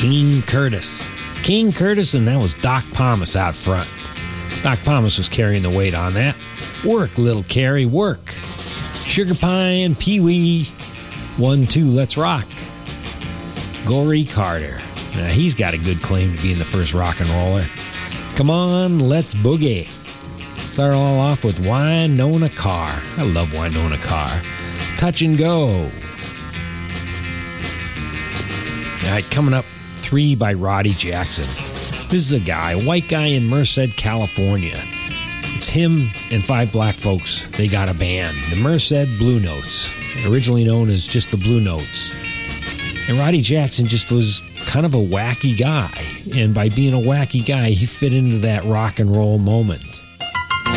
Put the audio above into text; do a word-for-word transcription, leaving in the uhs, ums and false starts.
King Curtis. King Curtis, and that was Doc Pomus out front. Doc Pomus was carrying the weight on that. Work, little Carrie, work. Sugar Pine, Pee Wee, one, two, let's rock. Gory Carter. Now, he's got a good claim to being the first rock and roller. Come on, let's boogie. Start all off with Winona Carr. I love Winona Carr. Touch and Go. All right, coming up, Three by Roddy Jackson. This is a guy, a white guy in Merced, California. It's him and five black folks. They got a band, the Merced Blue Notes, originally known as just the Blue Notes. And Roddy Jackson just was kind of a wacky guy. And by being a wacky guy, he fit into that rock and roll moment.